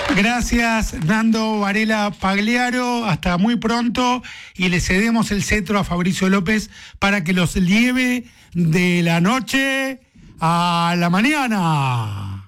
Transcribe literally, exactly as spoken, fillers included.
Gracias, Nando Varela Pagliaro. Hasta muy pronto. Y le cedemos el cetro a Fabricio López para que los lleve de la noche a la mañana.